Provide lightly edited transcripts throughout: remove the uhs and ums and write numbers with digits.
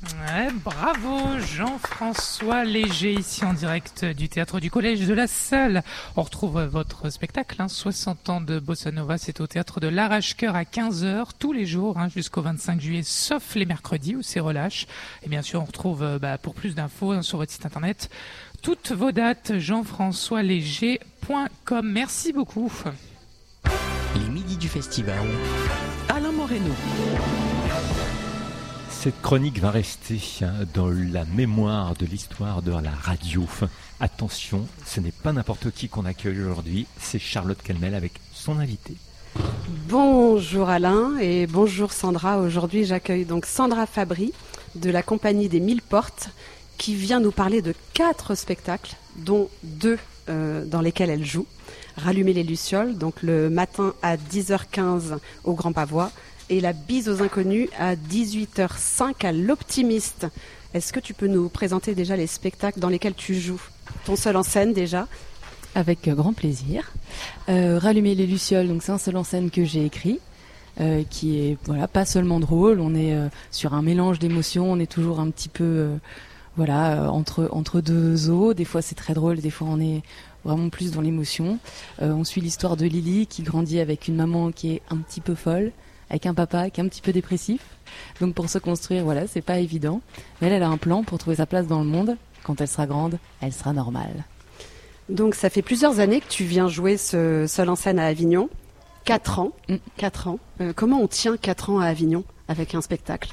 Ouais, bravo Jean-François Léger, ici en direct du Théâtre du Collège de la Salle. On retrouve votre spectacle, 60 ans de Bossa Nova, c'est au Théâtre de l'Arrache-Cœur à 15h, tous les jours, jusqu'au 25 juillet, sauf les mercredis où c'est relâche. Et bien sûr, on retrouve pour plus d'infos sur votre site internet toutes vos dates, jean-françoisléger.com. Merci beaucoup. Les midis du festival. Alain Moreno. Cette chronique va rester dans la mémoire de l'histoire de la radio. Attention, ce n'est pas n'importe qui qu'on accueille aujourd'hui, c'est Charlotte Kelmel avec son invité. Bonjour Alain et bonjour Sandra. Aujourd'hui, j'accueille donc Sandra Fabry de la compagnie des 1000 Portes qui vient nous parler de 4 spectacles, dont 2 dans lesquels elle joue. Rallumer les Lucioles, donc le matin à 10h15 au Grand Pavois, et la bise aux inconnus à 18h05 à l'Optimiste. Est-ce que tu peux nous présenter déjà les spectacles dans lesquels tu joues? Ton seul en scène déjà? Avec grand plaisir. Rallumer les Lucioles, donc c'est un seul en scène que j'ai écrit, qui est pas seulement drôle, on est sur un mélange d'émotions, on est toujours un petit peu entre deux eaux. Des fois c'est très drôle, des fois on est vraiment plus dans l'émotion. On suit l'histoire de Lily qui grandit avec une maman qui est un petit peu folle, avec un papa qui est un petit peu dépressif. Donc pour se construire, c'est pas évident. Mais elle a un plan pour trouver sa place dans le monde. Quand elle sera grande, elle sera normale. Donc ça fait plusieurs années que tu viens jouer ce seul en scène à Avignon. 4 ans. 4 ans. Comment on tient 4 ans à Avignon avec un spectacle?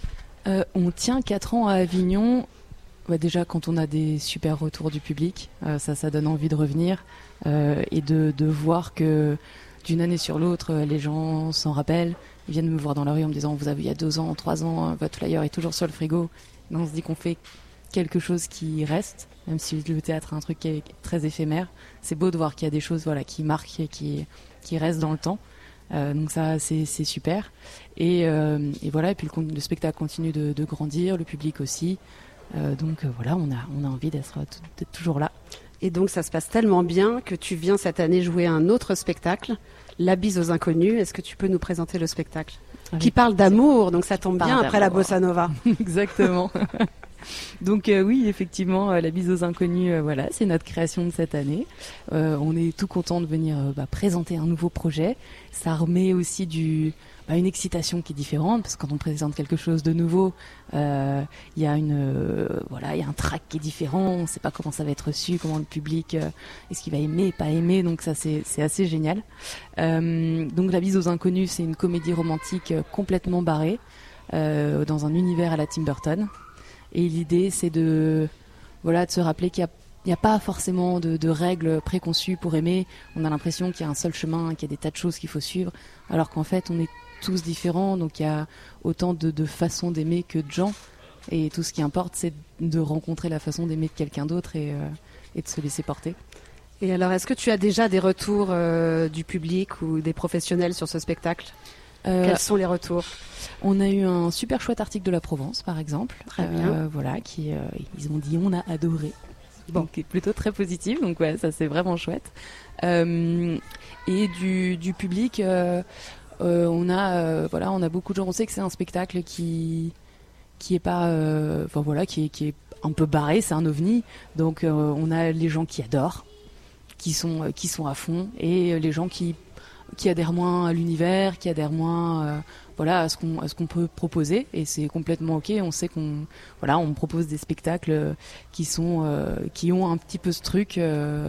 On tient 4 ans à Avignon. Déjà quand on a des super retours du public, ça donne envie de revenir et de voir que d'une année sur l'autre, les gens s'en rappellent. Ils viennent me voir dans la rue en me disant « Vous avez il y a 2 ans, 3 ans, votre flyer est toujours sur le frigo ». Et on se dit qu'on fait quelque chose qui reste, même si le théâtre est un truc qui est très éphémère. C'est beau de voir qu'il y a des choses qui marquent et qui restent dans le temps. Donc ça, c'est super. Et puis le spectacle continue de grandir, le public aussi. On a envie d'être toujours là. Et donc ça se passe tellement bien que tu viens cette année jouer un autre spectacle, La bise aux inconnus. Est-ce que tu peux nous présenter le spectacle qui parle d'amour, donc ça tombe bien après la Bossa Nova. Exactement. Donc oui, effectivement, La bise aux inconnus, c'est notre création de cette année. On est tout content de venir présenter un nouveau projet. Ça remet aussi une excitation qui est différente, parce que quand on présente quelque chose de nouveau, il y a un track qui est différent, on ne sait pas comment ça va être reçu, comment le public, est-ce qu'il va aimer, pas aimer, donc ça c'est assez génial. Donc La bise aux inconnus, c'est une comédie romantique complètement barrée, dans un univers à la Tim Burton. Et l'idée c'est de se rappeler qu'il n'y a pas forcément de règles préconçues pour aimer. On a l'impression qu'il y a un seul chemin, qu'il y a des tas de choses qu'il faut suivre, alors qu'en fait on est tous différents, donc il y a autant de façons d'aimer que de gens, et tout ce qui importe c'est de rencontrer la façon d'aimer de quelqu'un d'autre et de se laisser porter. Et alors, est-ce que tu as déjà des retours du public ou des professionnels sur ce spectacle? Quels sont les retours? On a eu un super chouette article de La Provence, par exemple. Très bien. Ils ont dit on a adoré. Donc c'est plutôt très positif, donc ça c'est vraiment chouette. Et du public, on a beaucoup de gens. On sait que c'est un spectacle qui est pas, qui est un peu barré, c'est un ovni. Donc on a les gens qui adorent, qui sont à fond, et les gens qui adhèrent moins à l'univers, qui adhèrent moins à ce qu'on peut proposer, et c'est complètement ok. On sait on propose des spectacles qui ont un petit peu ce truc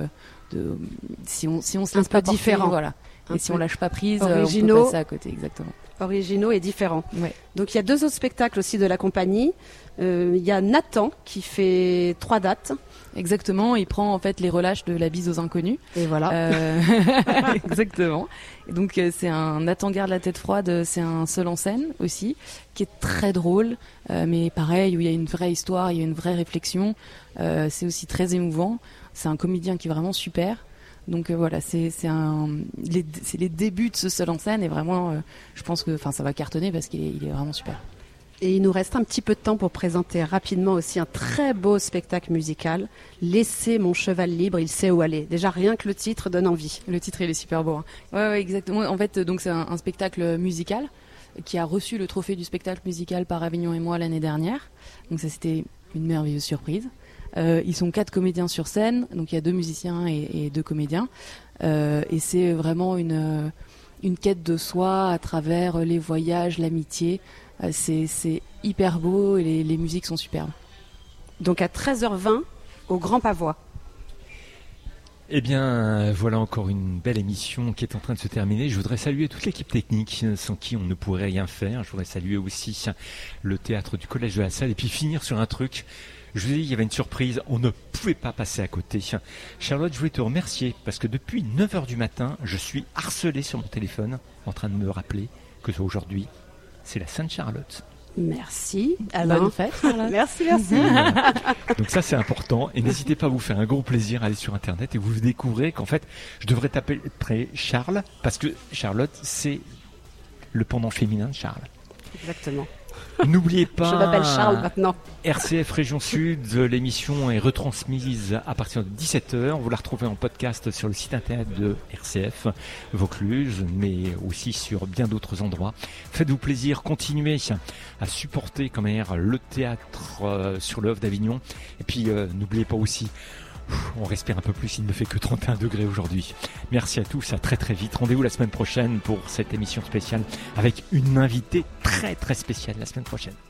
si on se laisse pas porter, différent, et si on lâche pas prise, originaux, on peut passer à côté. Exactement. Originaux et différents. Ouais. Donc il y a 2 autres spectacles aussi de la compagnie. Il y a Nathan qui fait 3 dates. Exactement, il prend en fait les relâches de La bise aux inconnus. Et voilà. Exactement. Et donc c'est un Nathan garde la tête froide, c'est un seul en scène aussi, qui est très drôle, mais pareil, où il y a une vraie histoire, il y a une vraie réflexion. C'est aussi très émouvant. C'est un comédien qui est vraiment super. Donc c'est les débuts de ce seul en scène, et vraiment je pense que ça va cartonner parce qu'il est vraiment super. Et il nous reste un petit peu de temps pour présenter rapidement aussi un très beau spectacle musical, Laissez mon cheval libre, il sait où aller. Déjà rien que le titre donne envie. Le titre il est super beau. Hein. Ouais, exactement. En fait, donc c'est un spectacle musical qui a reçu le trophée du spectacle musical par Avignon et moi l'année dernière. Donc ça, c'était une merveilleuse surprise. Ils sont 4 comédiens sur scène, donc il y a 2 musiciens et 2 comédiens. Et c'est vraiment une quête de soi à travers les voyages, l'amitié. C'est hyper beau et les musiques sont superbes. Donc à 13h20 au Grand Pavois. Eh bien, voilà encore une belle émission qui est en train de se terminer. Je voudrais saluer toute l'équipe technique sans qui on ne pourrait rien faire. Je voudrais saluer aussi le théâtre du Collège de la Salle et puis finir sur un truc. Je vous ai dit, il y avait une surprise, on ne pouvait pas passer à côté. Charlotte, je voulais te remercier parce que depuis 9h du matin, je suis harcelé sur mon téléphone en train de me rappeler que aujourd'hui, c'est la Sainte-Charlotte. Merci Alain. Bonne fête, Charlotte. Merci. Donc ça c'est important et n'hésitez pas à vous faire un gros plaisir à aller sur internet et vous découvrez qu'en fait je devrais taper Charles parce que Charlotte c'est le pendant féminin de Charles. Exactement. N'oubliez pas, je m'appelle Charles maintenant. RCF Région Sud, l'émission est retransmise à partir de 17h. Vous la retrouvez en podcast sur le site internet de RCF Vaucluse, mais aussi sur bien d'autres endroits. Faites-vous plaisir, continuez à supporter quand même le théâtre sur le Off d'Avignon. Et puis n'oubliez pas aussi, on respire un peu plus, il ne fait que 31 degrés aujourd'hui. Merci à tous, à très très vite. Rendez-vous la semaine prochaine pour cette émission spéciale avec une invitée très très spéciale la semaine prochaine.